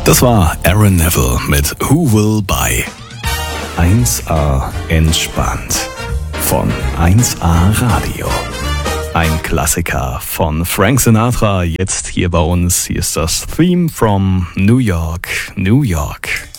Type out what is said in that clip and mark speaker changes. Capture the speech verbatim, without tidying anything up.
Speaker 1: Das war Aaron Neville mit Who Will Buy. eins A entspannt von eins A Radio. Ein Klassiker von Frank Sinatra, jetzt hier bei uns. Hier ist das Theme from New York, New York.